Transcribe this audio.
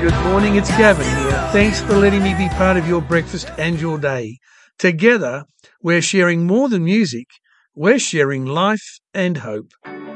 Good morning, it's Gavin here. Thanks for letting me be part of your breakfast and your day. Together, we're sharing more than music. We're sharing life and hope.